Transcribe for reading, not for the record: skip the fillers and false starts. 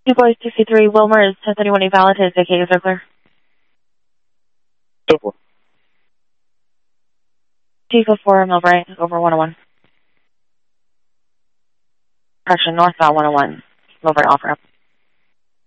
Two boys, 63, Wilmer is 1031 valid, his vacated are clear. Go for. Chico 4, Millbright, over 101. Correction, northbound 101, Millbright off ramp.